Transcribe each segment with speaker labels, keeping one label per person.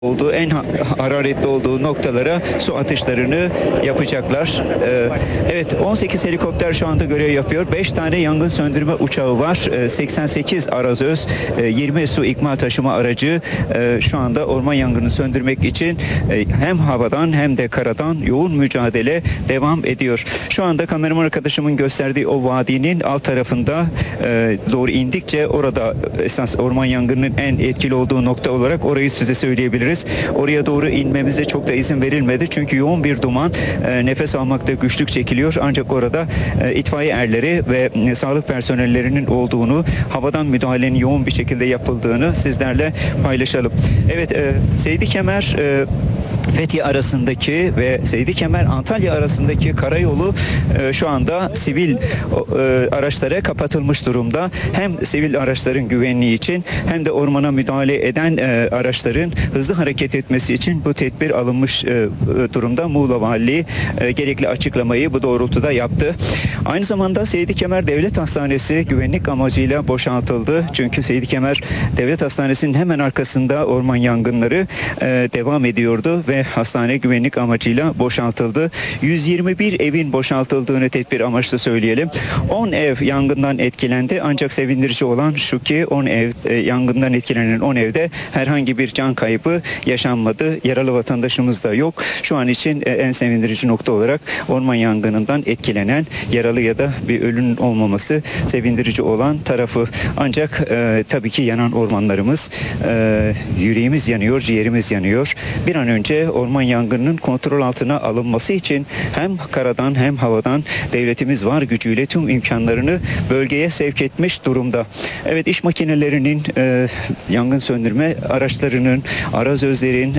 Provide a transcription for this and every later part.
Speaker 1: olduğu, en hararetli olduğu noktalara su atışlarını yapacaklar. Evet, 18 helikopter şu anda görev yapıyor. 5 tane yangın söndürme uçağı var. 88 arazöz, 20 su ikmal taşıma aracı şu anda orman yangını söndürmek için hem havadan hem de karadan yoğun mücadele devam ediyor. Şu anda kameraman arkadaşımın gösterdiği o vadinin alt tarafında doğru indikçe orada esas orman yangınının en etkili olduğu nokta olarak orayı size söyleyebiliriz. Oraya doğru inmemize çok da izin verilmedi. Çünkü yoğun bir duman, nefes almakta güçlük çekiliyor. Ancak orada itfaiye erleri ve sağlık personellerinin olduğunu, havadan müdahalenin yoğun bir şekilde yapıldığını sizlerle paylaşalım. Evet, Seydi Kemer Fethiye arasındaki ve Seydi Kemer Antalya arasındaki karayolu şu anda sivil araçlara kapatılmış durumda. Hem sivil araçların güvenliği için hem de ormana müdahale eden araçların hızlı hareket etmesi için bu tedbir alınmış durumda. Muğla Valiliği gerekli açıklamayı bu doğrultuda yaptı. Aynı zamanda Seydi Kemer Devlet Hastanesi güvenlik amacıyla boşaltıldı. Çünkü Seydi Kemer Devlet Hastanesi'nin hemen arkasında orman yangınları devam ediyordu ve hastane güvenlik amacıyla boşaltıldı. 121 evin boşaltıldığını tedbir amaçlı söyleyelim. 10 ev yangından etkilendi, ancak sevindirici olan şu ki 10 ev yangından etkilenen 10 evde herhangi bir can kaybı yaşanmadı. Yaralı vatandaşımız da yok. Şu an için en sevindirici nokta olarak orman yangınından etkilenen, yaralı ya da bir ölünün olmaması sevindirici olan tarafı. Ancak tabii ki yanan ormanlarımız, yüreğimiz yanıyor, ciğerimiz yanıyor. Bir an önce orman yangınının kontrol altına alınması için hem karadan hem havadan devletimiz var gücüyle tüm imkanlarını bölgeye sevk etmiş durumda. Evet, iş makinelerinin, yangın söndürme araçlarının, arazözlerin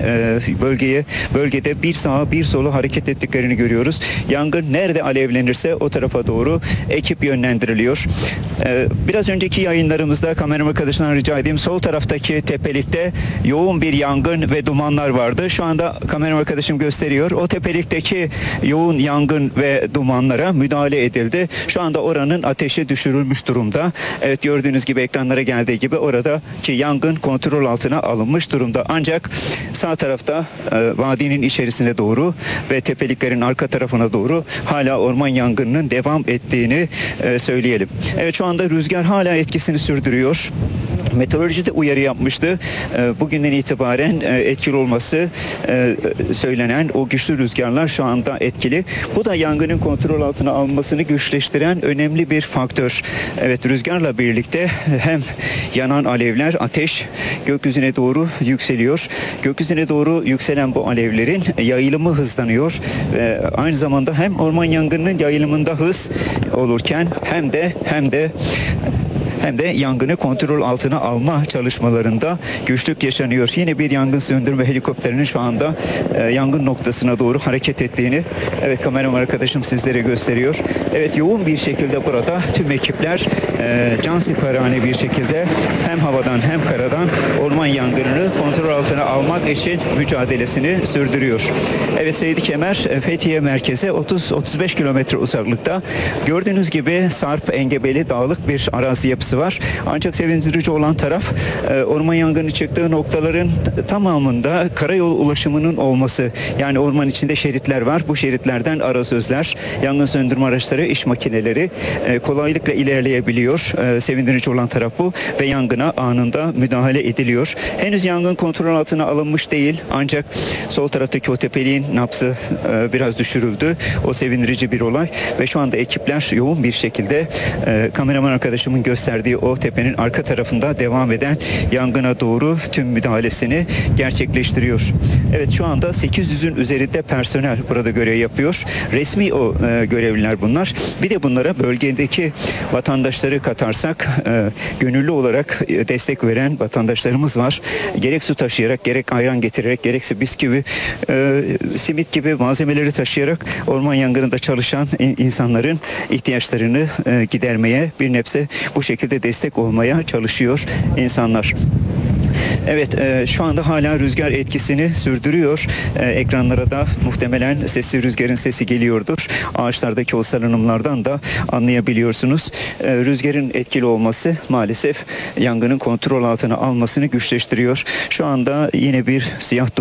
Speaker 1: bölgede bir sağa bir sola hareket ettiklerini görüyoruz. Yangın nerede alevlenirse o tarafa doğru ekip yönlendiriliyor. Biraz önceki yayınlarımızda kameraman arkadaşından rica edeyim, sol taraftaki tepelikte yoğun bir yangın ve dumanlar vardı. Şu anda kameraman arkadaşım gösteriyor. O tepelikteki yoğun yangın ve dumanlara müdahale edildi. Şu anda oranın ateşi düşürülmüş durumda. Evet, gördüğünüz gibi ekranlara geldiği gibi oradaki yangın kontrol altına alınmış durumda. Ancak sağ tarafta vadinin içerisine doğru ve tepeliklerin arka tarafına doğru hala orman yangınının devam ettiğini söyleyelim. Evet, şu anda rüzgar hala etkisini sürdürüyor. Meteoroloji de uyarı yapmıştı. Bugünden itibaren etkili olması söylenen o güçlü rüzgarlar şu anda etkili. Bu da yangının kontrol altına alınmasını güçleştiren önemli bir faktör. Evet, rüzgarla birlikte hem yanan alevler, ateş gökyüzüne doğru yükseliyor. Gökyüzüne doğru yükselen bu alevlerin yayılımı hızlanıyor. Aynı zamanda hem orman yangınının yayılımında hız olurken hem de yangını kontrol altına alma çalışmalarında güçlük yaşanıyor. Yine bir yangın söndürme helikopterinin şu anda yangın noktasına doğru hareket ettiğini, evet, kameraman arkadaşım sizlere gösteriyor. Evet, yoğun bir şekilde burada tüm ekipler cansiperane bir şekilde hem havadan hem karadan orman yangınını kontrol altına almak için mücadelesini sürdürüyor. Evet, Seydi Kemer Fethiye merkeze 30-35 kilometre uzaklıkta. Gördüğünüz gibi sarp, engebeli, dağlık bir arazi yapısı var. Ancak sevindirici olan taraf orman yangını çıktığı noktaların tamamında karayolu ulaşımının olması. Yani orman içinde şeritler var. Bu şeritlerden arazözler, yangın söndürme araçları, iş makineleri kolaylıkla ilerleyebiliyor. Sevindirici olan taraf bu ve yangına anında müdahale ediliyor. Henüz yangın kontrol altına alınmış değil. Ancak sol taraftaki o tepeliğin nabzı biraz düşürüldü. O sevindirici bir olay ve şu anda ekipler yoğun bir şekilde kameraman arkadaşımın gösterdiği o tepenin arka tarafında devam eden yangına doğru tüm müdahalesini gerçekleştiriyor. Evet, şu anda 800'ün üzerinde personel burada görev yapıyor. Resmi o görevliler bunlar. Bir de bunlara bölgedeki vatandaşları katarsak gönüllü olarak destek veren vatandaşlarımız var. Gerek su taşıyarak, gerek ayran getirerek, gerekse bisküvi, simit gibi malzemeleri taşıyarak orman yangınında çalışan insanların ihtiyaçlarını gidermeye bir nebze bu şekilde destek olmaya çalışıyor insanlar. Evet, şu anda hala rüzgar etkisini sürdürüyor. Ekranlara da muhtemelen sesli rüzgarın sesi geliyordur. Ağaçlardaki o salınımlardan da anlayabiliyorsunuz. Rüzgarın etkili olması maalesef yangının kontrol altına almasını güçleştiriyor. Şu anda yine bir siyah